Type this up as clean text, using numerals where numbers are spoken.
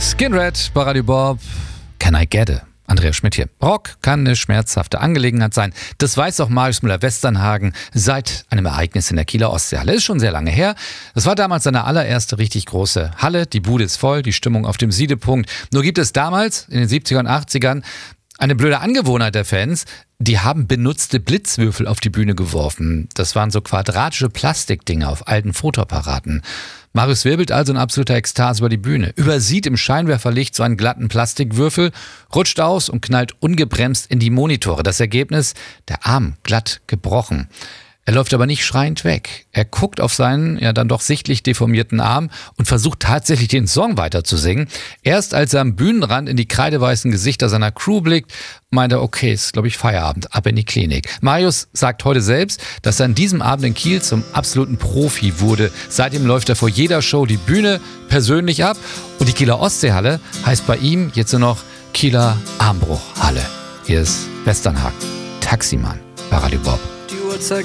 Skinred bei Radio Bob. Can I get it? Andreas Schmidt hier. Rock kann eine schmerzhafte Angelegenheit sein. Das weiß auch Marius Müller-Westernhagen seit einem Ereignis in der Kieler Ostseehalle. Ist schon sehr lange her. Das war damals seine allererste richtig große Halle. Die Bude ist voll, die Stimmung auf dem Siedepunkt. Nur gibt es damals, in den 70er und 80ern, eine blöde Angewohnheit der Fans. Die haben benutzte Blitzwürfel auf die Bühne geworfen. Das waren so quadratische Plastikdinger auf alten Fotoapparaten. Marius wirbelt also in absoluter Ekstase über die Bühne, übersieht im Scheinwerferlicht so einen glatten Plastikwürfel, rutscht aus und knallt ungebremst in die Monitore. Das Ergebnis: der Arm glatt gebrochen. Er läuft aber nicht schreiend weg. Er guckt auf seinen ja dann doch sichtlich deformierten Arm und versucht tatsächlich den Song weiterzusingen. Erst als er am Bühnenrand in die kreideweißen Gesichter seiner Crew blickt, meint er, okay, ist glaube ich Feierabend, ab in die Klinik. Marius sagt heute selbst, dass er an diesem Abend in Kiel zum absoluten Profi wurde. Seitdem läuft er vor jeder Show die Bühne persönlich ab. Und die Kieler Ostseehalle heißt bei ihm jetzt nur noch Kieler Armbruchhalle. Hier ist Westernhagen, Taximann bei Radio Bob. Die Uhrzeit